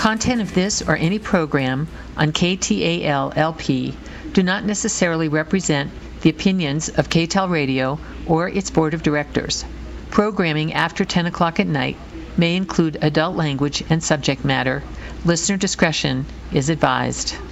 Content of this or any program on KTAL-LP do not necessarily represent the opinions of KTAL Radio or its board of directors. Programming after 10 o'clock at night may include adult language and subject matter. Listener discretion is advised.